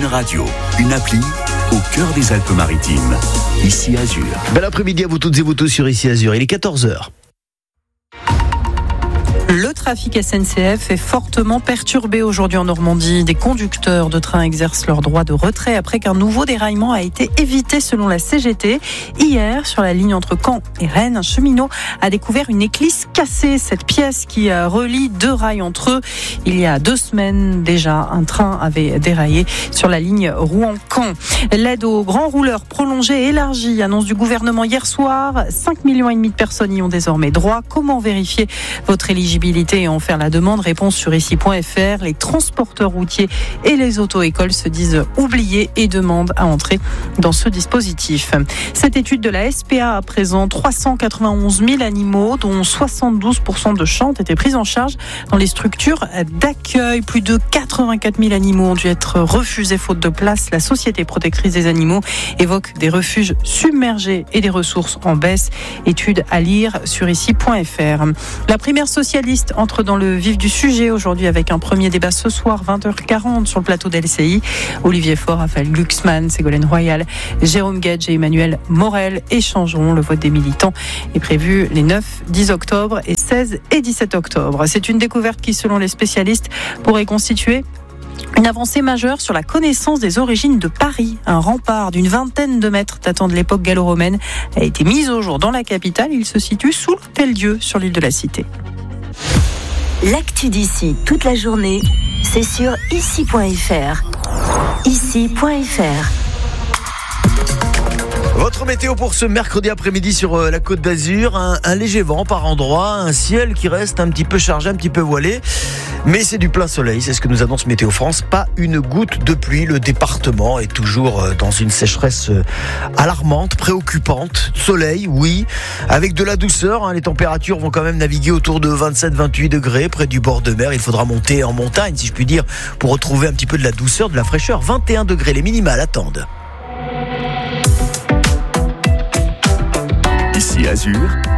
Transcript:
radio, une appli au cœur des Alpes-Maritimes. Ici Azur. Bel après-midi à vous toutes et vous tous sur Ici Azur. Il est 14h. Le trafic SNCF est fortement perturbé aujourd'hui en Normandie. Des conducteurs de train exercent leur droit de retrait après qu'un nouveau déraillement a été évité selon la CGT. Hier, sur la ligne entre Caen et Rennes, un cheminot a découvert une éclisse cassée. Cette pièce qui relie deux rails entre eux. Il y a 2 semaines déjà, un train avait déraillé sur la ligne Rouen-Caen. L'aide aux grands rouleurs prolongée et élargie, annonce du gouvernement hier soir. 5,5 millions de personnes y ont désormais droit. Comment vérifier votre éligibilité et en faire la demande? Réponse sur ici.fr. Les transporteurs routiers et les auto-écoles se disent oubliés et demandent à entrer dans ce dispositif. Cette étude de la SPA présente 391 000 animaux, dont 72% de chats ont été pris en charge dans les structures d'accueil. Plus de 84 000 animaux ont dû être refusés faute de place. La Société protectrice des animaux évoque des refuges submergés et des ressources en baisse. Étude à lire sur ici.fr. La primaire socialiste entre dans le vif du sujet aujourd'hui avec un premier débat ce soir 20h40 sur le plateau d'LCI. Olivier Faure, Raphaël Glucksmann, Ségolène Royal, Jérôme Guedj et Emmanuel Morel échangeront. Le vote des militants est prévu les 9, 10 octobre et 16 et 17 octobre. C'est une découverte qui, selon les spécialistes, pourrait constituer une avancée majeure sur la connaissance des origines de Paris. Un rempart d'une 20aine de mètres datant de l'époque gallo-romaine a été mis au jour dans la capitale. Il se situe sous l'Hôtel-Dieu sur l'île de la Cité. L'actu d'ici toute la journée, c'est sur ici.fr. Ici.fr. Votre météo pour ce mercredi après-midi sur la Côte d'Azur, un léger vent par endroits, un ciel qui reste un petit peu chargé, un petit peu voilé, mais c'est du plein soleil, c'est ce que nous annonce Météo France. Pas une goutte de pluie, le département est toujours dans une sécheresse alarmante, préoccupante. Soleil, oui, avec de la douceur, les températures vont quand même naviguer autour de 27-28 degrés près du bord de mer. Il faudra monter en montagne, si je puis dire, pour retrouver un petit peu de la douceur, de la fraîcheur. 21 degrés, les minimales attendent. Ici Azur,